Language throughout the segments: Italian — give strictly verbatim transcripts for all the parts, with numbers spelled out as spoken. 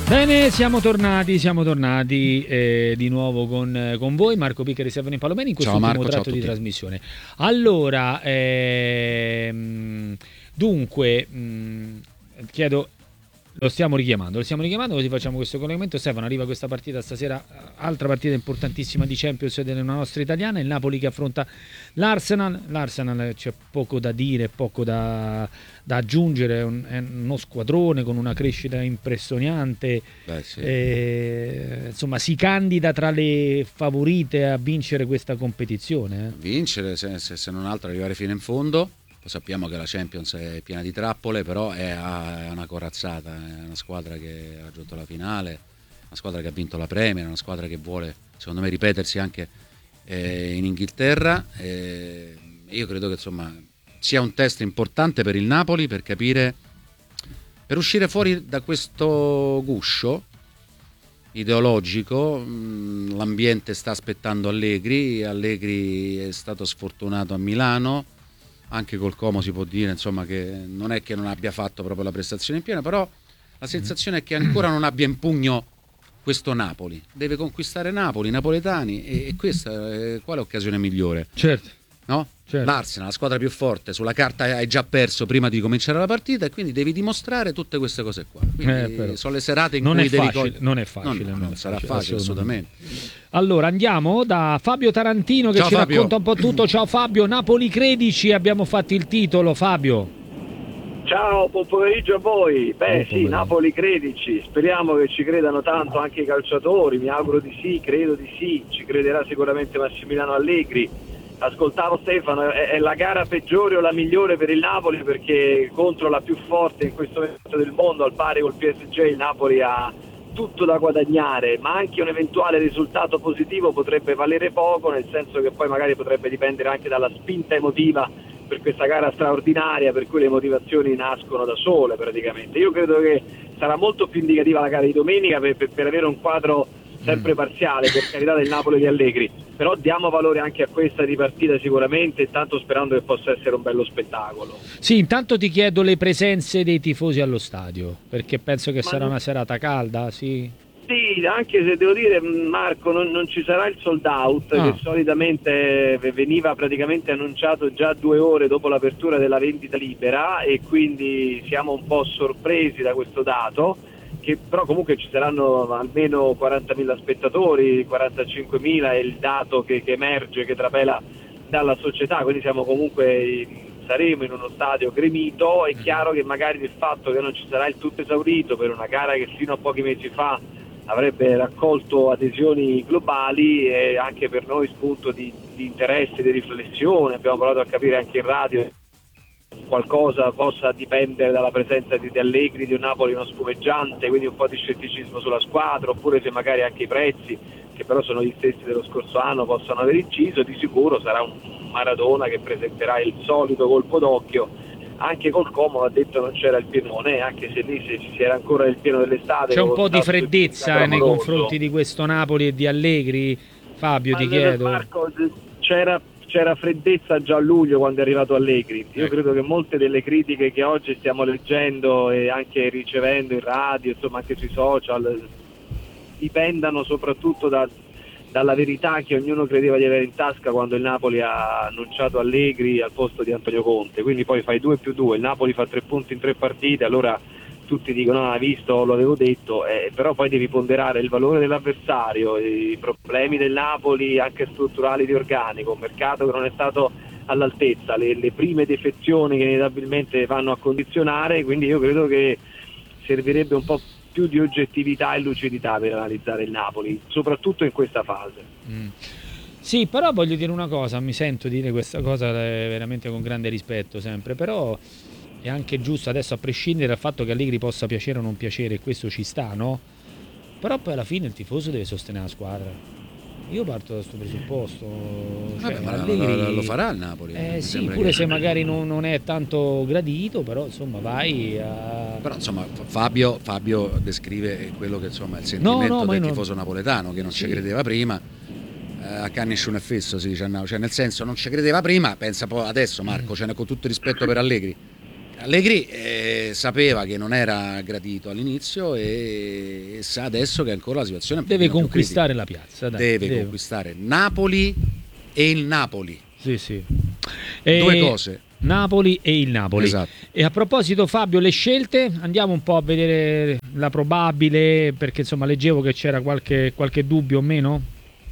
Bene, siamo tornati, siamo tornati eh, di nuovo con, con voi, Marco Picca di Stefano Palomeni in questo Ciao, ultimo Marco, tratto ciao a di tutti. trasmissione. Allora, ehm, dunque, mh, chiedo, lo stiamo richiamando, lo stiamo richiamando così facciamo questo collegamento. Stefano, arriva questa partita stasera, altra partita importantissima di Champions della nostra italiana, il Napoli che affronta l'Arsenal. L'Arsenal c'è poco da dire, poco da, da aggiungere, è, un, è uno squadrone con una crescita impressionante. Beh, sì. E, insomma, si candida tra le favorite a vincere questa competizione. Eh? Vincere, se, se, se non altro arrivare fino in fondo. Poi sappiamo che la Champions è piena di trappole, però è, è una corazzata, è una squadra che ha giocato la finale, una squadra che ha vinto la Premier, una squadra che vuole, secondo me, ripetersi anche eh, in Inghilterra. E io credo che insomma sia un test importante per il Napoli per capire, per uscire fuori da questo guscio ideologico. L'ambiente sta aspettando Allegri, Allegri è stato sfortunato a Milano, anche col Como si può dire insomma che non è che non abbia fatto proprio la prestazione in piena, però la sensazione è che ancora non abbia in pugno questo Napoli, deve conquistare Napoli, i napoletani, e, e questa è quale occasione migliore? Certo. No? Certo. L'Arsenal, la squadra più forte, sulla carta hai già perso prima di cominciare la partita e quindi devi dimostrare tutte queste cose qua. Quindi Eh, sono le serate in non cui è devi facile, cogliere. non è facile, No, no, non, non è sarà facile, facile assolutamente. Allora andiamo da Fabio Tarantino che Ciao, ci Fabio. racconta un po' tutto. Ciao Fabio, Napoli credici, abbiamo fatto il titolo, Fabio. Ciao, buon pomeriggio a voi. Beh Buon sì, pomeriggio. Napoli credici, speriamo che ci credano tanto anche i calciatori, mi auguro di sì, credo di sì, ci crederà sicuramente Massimiliano Allegri. Ascoltavo Stefano, è, è la gara peggiore o la migliore per il Napoli perché contro la più forte in questo momento del mondo, al pari col P S G, il Napoli ha tutto da guadagnare, ma anche un eventuale risultato positivo potrebbe valere poco, nel senso che poi magari potrebbe dipendere anche dalla spinta emotiva per questa gara straordinaria, per cui le motivazioni nascono da sole praticamente. Io credo che sarà molto più indicativa la gara di domenica per, per, per avere un quadro sempre parziale, per carità, del Napoli di Allegri, però diamo valore anche a questa di partita sicuramente, tanto sperando che possa essere un bello spettacolo. Sì, intanto ti chiedo le presenze dei tifosi allo stadio, perché penso che Ma sarà non... una serata calda, sì. Sì, anche se devo dire, Marco, non, non ci sarà il sold out Ah. che solitamente veniva praticamente annunciato già due ore dopo l'apertura della vendita libera, e quindi siamo un po' sorpresi da questo dato, che però comunque ci saranno almeno quarantamila spettatori, quarantacinquemila è il dato che, che emerge, che trapela dalla società, quindi siamo comunque, saremo in uno stadio gremito. È chiaro che magari il fatto che non ci sarà il tutto esaurito per una gara che fino a pochi mesi fa avrebbe raccolto adesioni globali è anche per noi spunto di, di interesse, di riflessione. Abbiamo provato a capire anche in radio qualcosa possa dipendere dalla presenza di, di Allegri, di un Napoli non spumeggiante, quindi un po' di scetticismo sulla squadra, oppure se magari anche i prezzi, che però sono gli stessi dello scorso anno, possano aver inciso. Di sicuro sarà un Maradona che presenterà il solito colpo d'occhio. Anche col Como, ha detto, non c'era il pienone, anche se lì se ci era ancora il pieno dell'estate. C'è un po' di stato freddezza nei clamoroso. confronti di questo Napoli e di Allegri, Fabio, ti Allora, chiedo. Marco, c'era, c'era freddezza già a luglio quando è arrivato Allegri. Io Ecco. credo che molte delle critiche che oggi stiamo leggendo e anche ricevendo in radio, insomma anche sui social, dipendano soprattutto da, dalla verità che ognuno credeva di avere in tasca quando il Napoli ha annunciato Allegri al posto di Antonio Conte. Quindi poi fai due più due, il Napoli fa tre punti in tre partite, allora tutti dicono no, hai visto, lo avevo detto, eh, però poi devi ponderare il valore dell'avversario, i problemi del Napoli anche strutturali di organico, un mercato che non è stato all'altezza, le, le prime defezioni che inevitabilmente vanno a condizionare. Quindi io credo che servirebbe un po' più di oggettività e lucidità per analizzare il Napoli, soprattutto in questa fase. Mm. Sì, però voglio dire una cosa, mi sento dire questa cosa veramente con grande rispetto sempre, però è anche giusto adesso, a prescindere dal fatto che Allegri possa piacere o non piacere, e questo ci sta, no? Però poi alla fine il tifoso deve sostenere la squadra. Io parto da questo presupposto. Cioè, Vabbè, ma Allegri, lo, lo farà il Napoli. Eh mi sì, sembra pure che- se magari non, non è tanto gradito, però insomma vai a... Però insomma Fabio, Fabio descrive quello che insomma è il sentimento No, no, ma del io non- tifoso napoletano, che non Sì. ci credeva prima. Eh, a canne nessuno è fesso, si dice a Napoli. Cioè nel senso non ci credeva prima, pensa poi adesso Marco, ce n'è con tutto il rispetto per Allegri. Allegri eh, sapeva che non era gradito all'inizio e, e sa adesso che ancora la situazione è un deve pochino più conquistare critica. la piazza, dai, deve, deve conquistare Napoli e il Napoli. Sì, sì. Due E cose. Napoli e il Napoli. Esatto. E a proposito, Fabio, le scelte, andiamo un po' a vedere la probabile, perché insomma leggevo che c'era qualche, qualche dubbio o meno.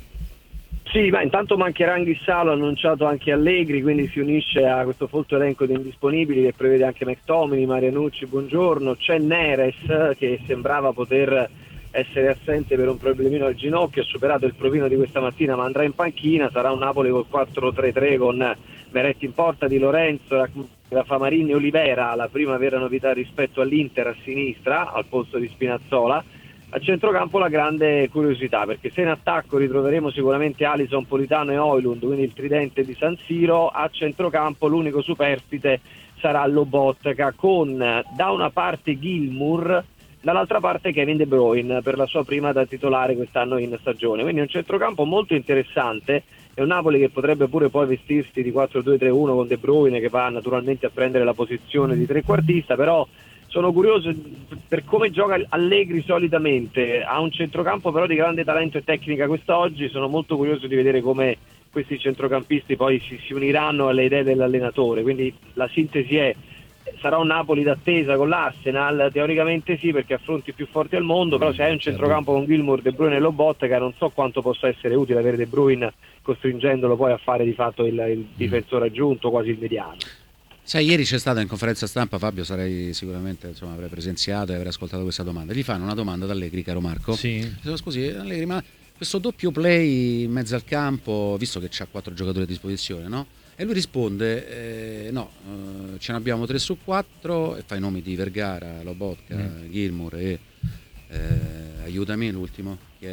Sì, ma intanto mancherà Anghissalo, ha annunciato anche Allegri, quindi si unisce a questo folto elenco di indisponibili che prevede anche McTominay, Marianucci, buongiorno. C'è Neres che sembrava poter essere assente per un problemino al ginocchio, ha superato il provino di questa mattina ma andrà in panchina. Sarà un Napoli col quattro tre tre con Beretti in porta, Di Lorenzo, la Famarini e Olivera, la prima vera novità rispetto all'Inter a sinistra al posto di Spinazzola. A centrocampo la grande curiosità, perché se in attacco ritroveremo sicuramente Alisson, Politano e Højlund, quindi il tridente di San Siro, a centrocampo l'unico superstite sarà Lobotka, con da una parte Gilmour, dall'altra parte Kevin De Bruyne per la sua prima da titolare quest'anno in stagione. Quindi è un centrocampo molto interessante, è un Napoli che potrebbe pure poi vestirsi di quattro due tre uno con De Bruyne che va naturalmente a prendere la posizione di trequartista, però sono curioso per come gioca Allegri solitamente, ha un centrocampo però di grande talento e tecnica quest'oggi, sono molto curioso di vedere come questi centrocampisti poi si, si uniranno alle idee dell'allenatore, quindi la sintesi è: sarà un Napoli d'attesa con l'Arsenal? Teoricamente sì, perché affronti più forti al mondo, però se hai un centrocampo con Gilmour, De Bruyne e Lobotka, non so quanto possa essere utile avere De Bruyne costringendolo poi a fare di fatto il, il difensore aggiunto, quasi il mediano. Sai, ieri c'è stata in conferenza stampa, Fabio, sarei sicuramente, insomma, avrei presenziato e avrei ascoltato questa domanda. Gli fanno una domanda ad Allegri, caro Marco. Sì. Dico, scusi, Allegri, ma questo doppio play in mezzo al campo, visto che c'ha quattro giocatori a disposizione, no? E lui risponde, eh, no, eh, ce ne abbiamo tre su quattro, e fa i nomi di Vergara, Lobotka, mm. Gilmour e eh, aiutami l'ultimo, che è...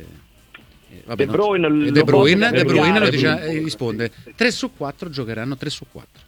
Eh, vabbè, De Bruyne, no, De Bruyne, De Bruyne lo dice, eh, risponde tre su quattro giocheranno tre su quattro.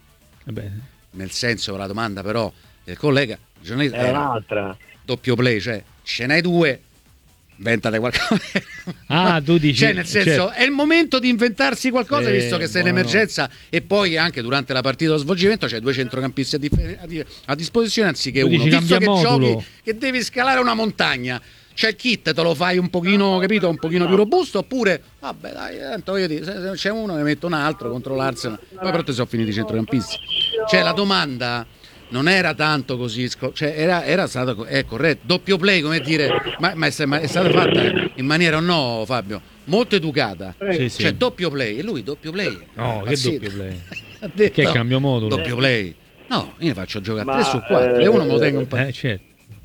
Nel senso, la domanda però del collega giornalista era un'altra, doppio play, cioè ce n'hai due, inventate qualcosa. Ah, tu dici, cioè nel senso, certo, è il momento di inventarsi qualcosa, sì, visto che sei in emergenza e poi anche durante la partita o svolgimento c'è due centrocampisti a, dif- a, di- a disposizione anziché tu uno, dici, visto che modulo. giochi che devi scalare una montagna, c'è il kit, te lo fai un pochino, capito, un pochino più robusto, oppure vabbè dai, tanto voglio dire, se c'è uno ne metto un altro contro l'Arsenal, poi però ti sono finiti i centrocampisti. Cioè la domanda non era tanto così, cioè era, era stato, è corretto, doppio play, come dire, ma, ma, è, ma è stata fatta in maniera, no Fabio, molto educata, sì, cioè sì. doppio play, e lui doppio play. No, che doppio play? Ha detto, che cambio modulo? Doppio play. No, io ne faccio giocare Ma, tre su quattro eh, e uno me lo tengo un po'. Eh, certo.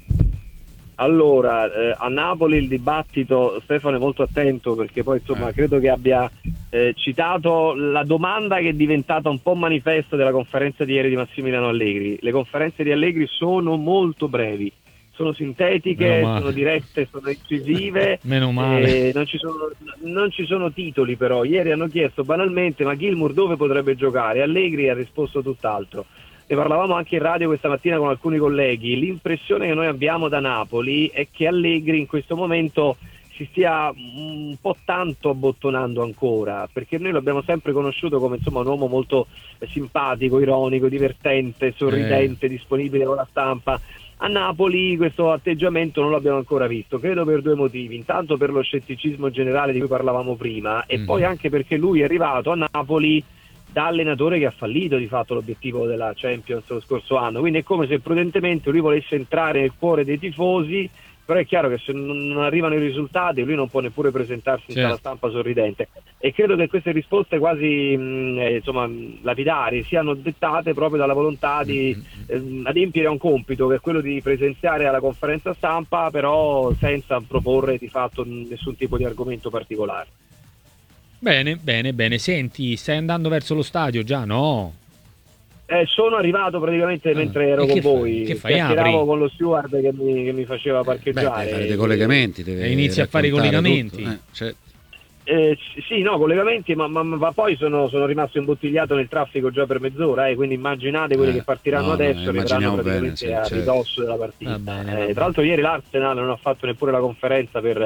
Allora, eh, a Napoli il dibattito, Stefano è molto attento perché poi insomma eh. credo che abbia eh, citato la domanda che è diventata un po' manifesto della conferenza di ieri di Massimiliano Allegri. Le conferenze di Allegri sono molto brevi, sono sintetiche, sono dirette, sono incisive. Meno male. Eh, non, ci sono, non ci sono titoli però. Ieri hanno chiesto banalmente ma Gilmour dove potrebbe giocare? Allegri ha risposto tutt'altro. Ne parlavamo anche in radio questa mattina con alcuni colleghi, l'impressione che noi abbiamo da Napoli è che Allegri in questo momento si stia un po' tanto abbottonando ancora, perché noi l'abbiamo sempre conosciuto come insomma un uomo molto simpatico, ironico, divertente, sorridente, eh. disponibile con la stampa. A Napoli questo atteggiamento non l'abbiamo ancora visto, credo per due motivi: intanto per lo scetticismo generale di cui parlavamo prima e mm. poi anche perché lui è arrivato a Napoli da allenatore che ha fallito di fatto l'obiettivo della Champions lo scorso anno, quindi è come se prudentemente lui volesse entrare nel cuore dei tifosi, però è chiaro che se non arrivano i risultati lui non può neppure presentarsi in certo. sala stampa sorridente, e credo che queste risposte quasi mh, eh, insomma lapidarie siano dettate proprio dalla volontà di mm-hmm. eh, adempiere a un compito che è quello di presenziare alla conferenza stampa, però senza proporre di fatto nessun tipo di argomento particolare. Bene, bene, bene. Senti, stai andando verso lo stadio già, no? Eh, sono arrivato praticamente ah, mentre ero con voi. Che fai? Chiacchieravo con lo steward che mi, che mi faceva parcheggiare. Beh, deve fare dei collegamenti. Deve e inizi a fare i collegamenti. Eh, cioè. eh, sì, no, collegamenti, ma, ma, ma poi sono, sono rimasto imbottigliato nel traffico già per mezz'ora, eh, quindi immaginate quelli eh, che partiranno no, adesso arriveranno praticamente bene, sì, a ridosso certo. della partita. Eh, tra l'altro ieri l'Arsenal non ha fatto neppure la conferenza per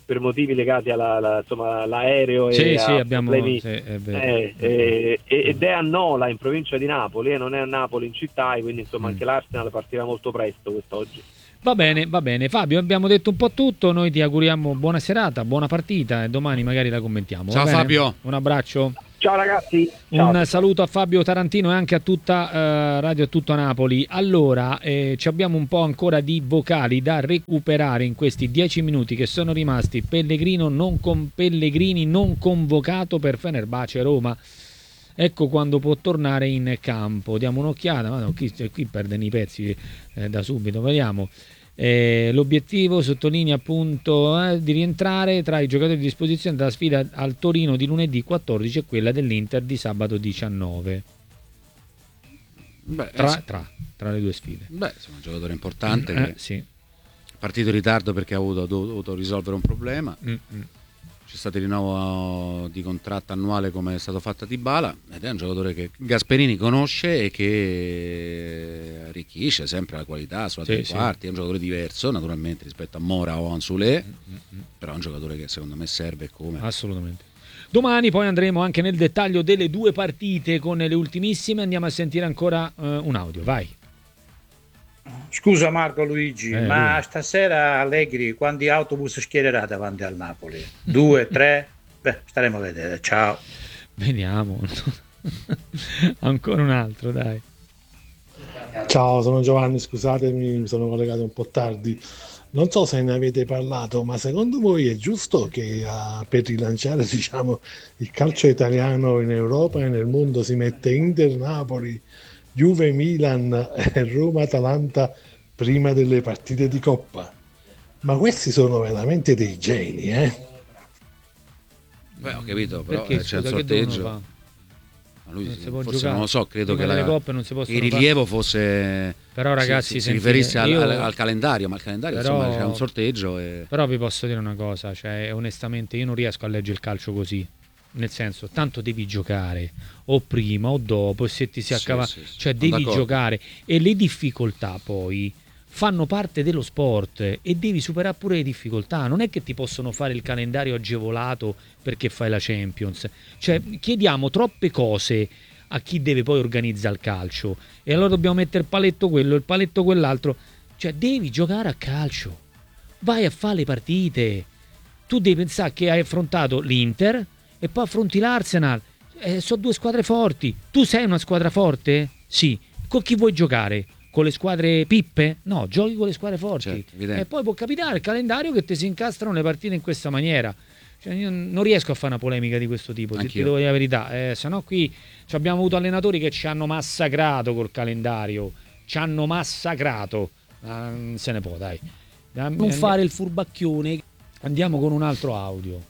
per motivi legati alla, alla, insomma, all'aereo sì, e sì, a abbiamo, problemi, sì, è vero. eh, eh, ed è a Nola, in provincia di Napoli, e eh, non è a Napoli in città, e quindi insomma mm. anche l'Arsenal partirà molto presto quest'oggi. Va bene, va bene. Fabio, abbiamo detto un po' tutto, noi ti auguriamo buona serata, buona partita e domani magari la commentiamo. Ciao Fabio. Un abbraccio. Ciao ragazzi. Ciao. Un saluto a Fabio Tarantino e anche a tutta uh, Radio a tutto Napoli. Allora, eh, ci abbiamo un po' ancora di vocali da recuperare in questi dieci minuti che sono rimasti. Pellegrino non con Pellegrini non convocato per Fenerbahce Roma. Ecco quando può tornare in campo. Diamo un'occhiata, ma no, qui, qui perdono i pezzi eh, da subito, vediamo. Eh, l'obiettivo, sottolinea appunto, eh, di rientrare tra i giocatori a disposizione della sfida al Torino di lunedì quattordici e quella dell'Inter di sabato diciannove. Beh, tra, eh, tra, tra le due sfide. Beh, sono un giocatore importante eh, che sì. partito in ritardo perché ha avuto, dovuto risolvere un problema. Mm-mm. C'è stato il rinnovo di contratto annuale come è stato fatto a Dybala, ed è un giocatore che Gasperini conosce e che arricchisce sempre la qualità sulla tre sì, quarti, sì. È un giocatore diverso naturalmente rispetto a Mora o Anzulé, mm-hmm. però è un giocatore che secondo me serve come. Assolutamente. Domani poi andremo anche nel dettaglio delle due partite con le ultimissime, andiamo a sentire ancora uh, un audio, vai. Scusa Marco Luigi, eh, ma lui. Stasera Allegri quanti autobus schiererà davanti al Napoli? Due, tre? Beh, staremo a vedere, ciao. Vediamo. Ancora un altro, dai. Ciao, sono Giovanni, scusatemi, mi sono collegato un po' tardi. Non so se ne avete parlato, ma secondo voi è giusto che uh, per rilanciare, diciamo, il calcio italiano in Europa e nel mondo si mette Inter, Napoli, Juve, Milan e Roma, Atalanta prima delle partite di Coppa? Ma questi sono veramente dei geni, eh? Beh, ho capito, però Perché, eh, c'è scusa, un che devono sorteggio. fare? Ma lui Non si può forse giocare. non lo so, credo Prima che delle la, coppe non si possono il fare. rilievo fosse. Però ragazzi, si, si sentite, riferisse al, io- al, al calendario, ma il calendario Però- insomma c'è un sorteggio e. Però vi posso dire una cosa, cioè onestamente io non riesco a leggere il calcio così. Nel senso, tanto devi giocare o prima o dopo, e se ti si Sì, accava, sì, sì, cioè sono devi d'accordo. giocare, e le difficoltà poi fanno parte dello sport e devi superare pure le difficoltà. Non è che ti possono fare il calendario agevolato perché fai la Champions. Cioè chiediamo troppe cose a chi deve poi organizzare il calcio, e allora dobbiamo mettere il paletto quello, il paletto quell'altro. Cioè devi giocare a calcio, vai a fare le partite. Tu devi pensare che hai affrontato l'Inter e poi affronti l'Arsenal. Eh, sono due squadre forti. Tu sei una squadra forte? Sì. Con chi vuoi giocare? Con le squadre pippe? No, giochi con le squadre forti. Certo, evidente. E poi può capitare il calendario che ti si incastrano le partite in questa maniera. Cioè, io non riesco a fare una polemica di questo tipo, se ti Anch'io. devo dire la verità. Eh, se no qui ci abbiamo avuto allenatori che ci hanno massacrato col calendario. Ci hanno massacrato. Ah, non se ne può, dai. Non fare il furbacchione. Andiamo con un altro audio.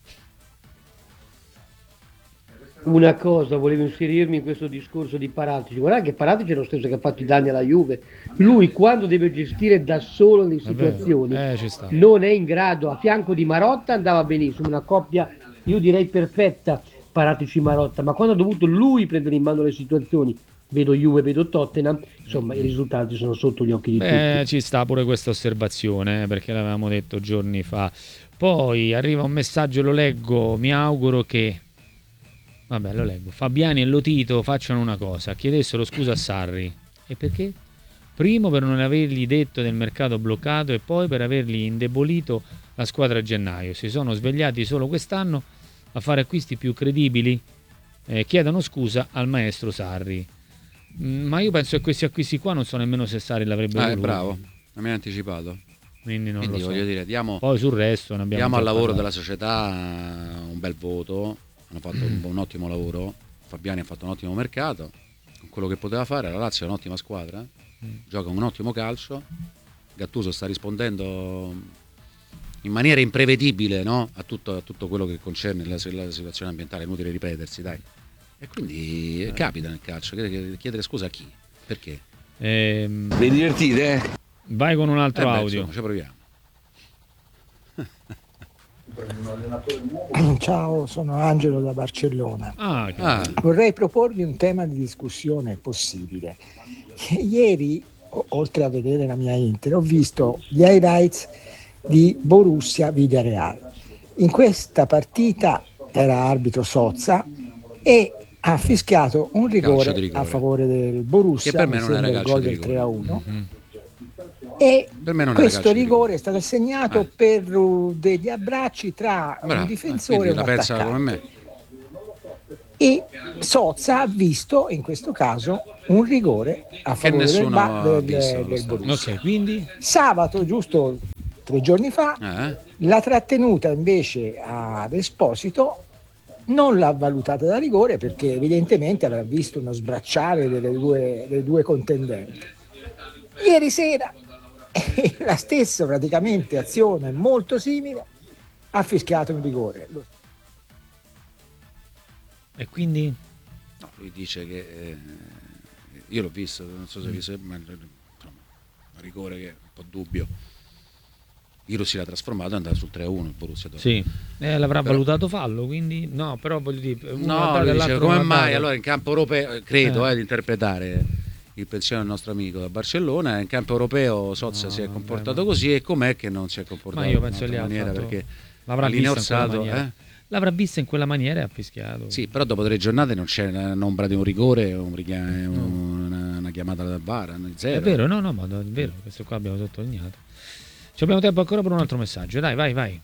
Una cosa, volevo inserirmi in questo discorso di Paratici. Guardate che Paratici è lo stesso che ha fatto i danni alla Juve. Lui quando deve gestire da solo le situazioni Eh, ci sta. non è in grado. A fianco di Marotta andava benissimo, una coppia io direi perfetta, Paratici-Marotta, ma quando ha dovuto lui prendere in mano le situazioni, vedo Juve, vedo Tottenham, insomma i risultati sono sotto gli occhi di Beh, tutti. ci sta pure questa osservazione, eh, perché l'avevamo detto giorni fa. Poi arriva un messaggio, lo leggo, mi auguro che... Vabbè, lo leggo. Fabiani e Lotito facciano una cosa, chiedessero scusa a Sarri. E perché? Primo per non avergli detto del mercato bloccato, e poi per avergli indebolito la squadra a gennaio. Si sono svegliati solo quest'anno a fare acquisti più credibili. Eh, chiedano scusa al maestro Sarri. Mm, ma io penso che questi acquisti qua non so nemmeno se Sarri l'avrebbe Ah, è voluto. bravo, non mi ha anticipato. Quindi non Quindi lo so. voglio dire, diamo, Poi sul resto ne abbiamo diamo già al lavoro parlato. della società un bel voto. Hanno fatto un, un ottimo lavoro. Fabiani ha fatto un ottimo mercato con quello che poteva fare. La Lazio è un'ottima squadra, Mm. gioca un ottimo calcio. Gattuso sta rispondendo in maniera imprevedibile, no? a, tutto, a tutto quello che concerne la, la situazione ambientale. È inutile ripetersi, dai. E quindi eh. capita nel calcio chiedere, chiedere scusa a chi? Perché? Ehm, Vi divertite? vai con un altro Eh beh, audio. insomma, ci proviamo. Ciao, sono Angelo da Barcellona. Ah, che Ah, Vorrei proporvi un tema di discussione possibile. Ieri, o- oltre a vedere la mia Inter, ho visto gli highlights di Borussia Villarreal. In questa partita era arbitro Sozza e ha fischiato un rigore, rigore a favore del Borussia, che per me non era il gol del rigore. tre a uno. Mm-hmm. E questo rigore, rigore è stato assegnato eh. per degli abbracci tra Bravo. un difensore e un la attaccante. Come me. E Sozza ha visto in questo caso un rigore a favore del, ba- del, del, del Borussia. Okay, quindi? Sabato, giusto tre giorni fa, eh. la trattenuta invece ad Esposito non l'ha valutata da rigore perché evidentemente aveva visto uno sbracciare delle due, delle due contendenti. Ieri sera la stessa praticamente azione molto simile ha fischiato un rigore. E quindi? No, lui dice che eh, io l'ho visto, non so se vi sembra, insomma, un rigore che è un po' dubbio. Il Rossi l'ha trasformato e è andato sul tre a uno il Borussia dopo. Sì, eh, l'avrà però, valutato fallo, quindi no, però voglio dire, no, lui dice, come mai allora in campo europeo, credo eh. Eh, di interpretare il pensiero del nostro amico da Barcellona, in campo europeo Sozza no, si è comportato beh, così e com'è che non si è comportato ma io penso in altra maniera, fatto, perché l'avrà linea vista orsato, eh? L'avrà vista in quella maniera e ha fischiato. Sì, però dopo tre giornate non c'è l'ombra di un rigore, un richiam- no. una, una chiamata dal V A R, zero. È vero, no, no, ma è vero, questo qua abbiamo sottolineato. Ci abbiamo tempo ancora per un altro messaggio, dai, vai, vai.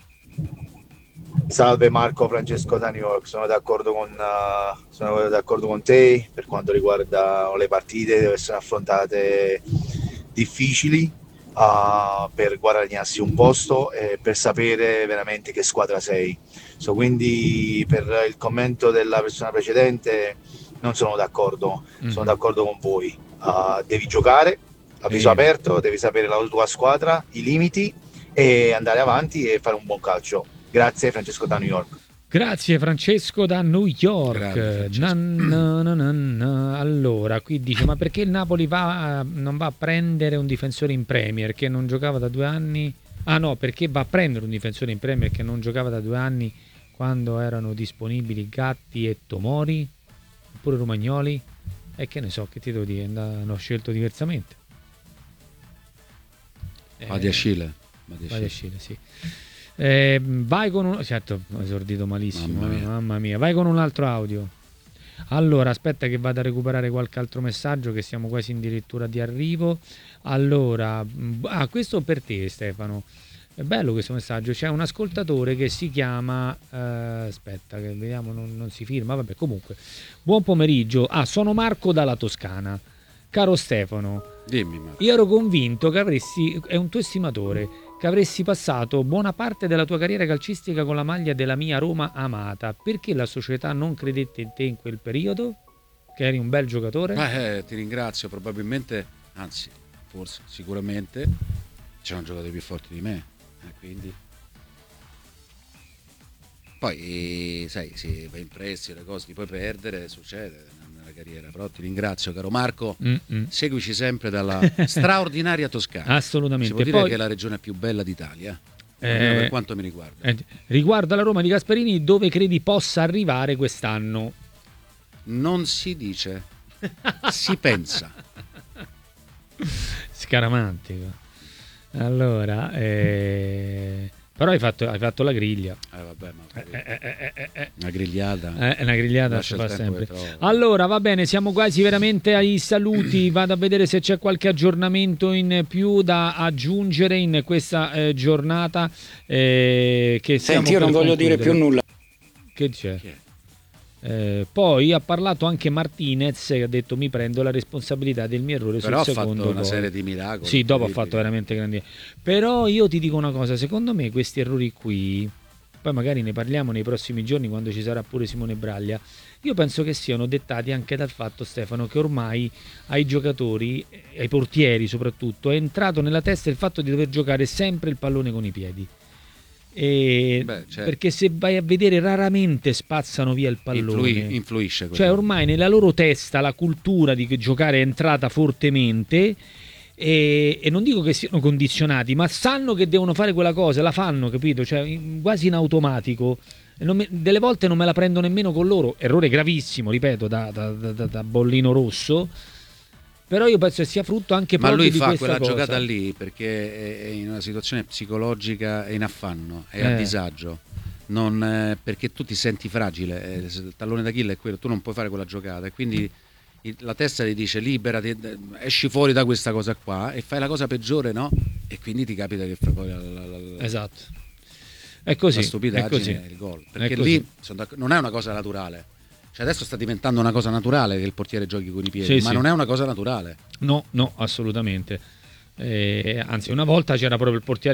Salve Marco, Francesco da New York, sono d'accordo con, uh, sono d'accordo con te per quanto riguarda le partite, devono essere affrontate difficili uh, per guadagnarsi un posto e per sapere veramente che squadra sei. So, quindi per il commento della persona precedente non sono d'accordo, mm-hmm. sono d'accordo con voi, uh, devi giocare a viso eh. aperto, devi sapere la tua squadra, i limiti e andare avanti e fare un buon calcio. Grazie Francesco da New York. Grazie Francesco da New York. Na, na, na, na, na. Allora, qui dice, ma perché il Napoli va, non va a prendere un difensore in Premier che non giocava da due anni? Ah no, perché va a prendere un difensore in Premier che non giocava da due anni quando erano disponibili Gatti e Tomori? Oppure Romagnoli? E che ne so, che ti devo dire, hanno scelto diversamente. Vadi a Scile. Vadi a Scile, sì. Eh, vai con un... certo, ho esordito malissimo, mamma mia. mamma mia. Vai con un altro audio. Allora, aspetta che vado a recuperare qualche altro messaggio, che siamo quasi addirittura di arrivo. Allora, ah, questo per te Stefano. È bello questo messaggio. C'è un ascoltatore che si chiama eh, aspetta che vediamo, non, non si firma, vabbè, comunque. Buon pomeriggio. Ah, sono Marco dalla Toscana. Caro Stefano, dimmi, Marco. Io ero convinto che avresti, è un tuo estimatore, che avresti passato buona parte della tua carriera calcistica con la maglia della mia Roma amata. Perché la società non credette in te in quel periodo? Che eri un bel giocatore? Eh, ti ringrazio, probabilmente, anzi, forse, sicuramente c'erano giocatori più forti di me, eh, quindi... Poi, sai, si va in prestito, le cose ti puoi perdere, succede nella carriera, però ti ringrazio caro Marco, Mm-mm. seguici sempre dalla straordinaria Toscana. Assolutamente. Si può dire Poi, che è la regione più bella d'Italia, eh, per quanto mi riguarda. Eh, riguardo alla Roma di Gasperini, dove credi possa arrivare quest'anno? Non si dice, si pensa. Scaramantico. Allora, eh... però hai fatto, hai fatto la griglia. Eh vabbè, ma eh, eh, eh, eh, eh. una grigliata. Eh, una grigliata si fa sempre. Allora, va bene, siamo quasi veramente ai saluti. Vado a vedere se c'è qualche aggiornamento in più da aggiungere in questa eh, giornata. Eh, che Senti, io non voglio concludere. dire più nulla. Che c'è? Che Eh, poi ha parlato anche Martinez, che ha detto mi prendo la responsabilità del mio errore. Però sul secondo ha fatto una gol. serie di miracoli. Sì, dopo ha fatto veramente grandi. Però io ti dico una cosa, secondo me questi errori qui, poi magari ne parliamo nei prossimi giorni quando ci sarà pure Simone Braglia, io penso che siano dettati anche dal fatto, Stefano, che ormai ai giocatori, ai portieri soprattutto, è entrato nella testa il fatto di dover giocare sempre il pallone con i piedi. E Beh, certo. Perché se vai a vedere raramente spazzano via il pallone. Influi, influisce cioè ormai nella loro testa la cultura di giocare è entrata fortemente e, e non dico che siano condizionati, ma sanno che devono fare quella cosa, la fanno, capito? Cioè in, quasi in automatico. Non me, delle volte non me la prendo nemmeno con loro, errore gravissimo, ripeto, da, da, da, da bollino rosso. però io penso che sia frutto anche Ma proprio lui di fa questa quella cosa. giocata lì perché è in una situazione psicologica, è in affanno, è Eh. a disagio, non, eh, perché tu ti senti fragile, eh, il tallone d'Achille è quello, tu non puoi fare quella giocata e quindi il- la testa ti dice liberati, eh, esci fuori da questa cosa qua e fai la cosa peggiore, no? E quindi ti capita che fai poi la, la- la- Esatto. È così. la è stupidaggine così. e il gol. È Perché così. lì sono d'acc- non è una cosa naturale. Cioè adesso sta diventando una cosa naturale che il portiere giochi con i piedi, Sì, ma sì. non è una cosa naturale. No, no, assolutamente. Eh, anzi, una volta c'era proprio il portiere